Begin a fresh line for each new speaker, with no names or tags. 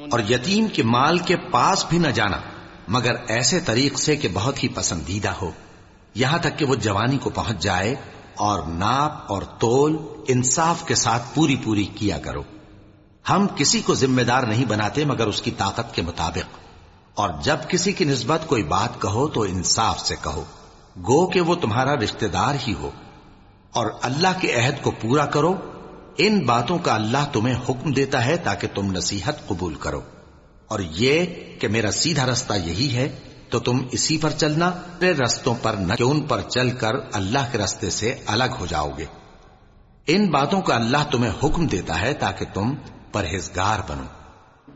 और यतीम के माल के पास भी न जाना मगर ऐसे तरीक से कि बहुत ही पसंदीदा हो, यहां तक कि वो जवानी को पहुंच जाए, और नाप और तोल इंसाफ के साथ पूरी पूरी किया करो। हम किसी को जिम्मेदार नहीं बनाते मगर उसकी ताकत के मुताबिक, और जब किसी की निस्बत कोई बात कहो तो इंसाफ से कहो, गो कि वो तुम्हारा रिश्तेदार ही हो, और अल्लाह के अहद को पूरा करो। इन बातों का अल्लाह तुम्हें हुक्म देता है ताकि तुम नसीहत कबूल करो, और ये कि मेरा सीधा रास्ता यही है तो तुम इसी पर चलना, मेरे रस्तों पर न कि उन पर चलकर अल्लाह के रास्ते से अलग हो जाओगे। इन बातों का अल्लाह तुम्हें हुक्म देता है ताकि तुम परहेजगार बनो।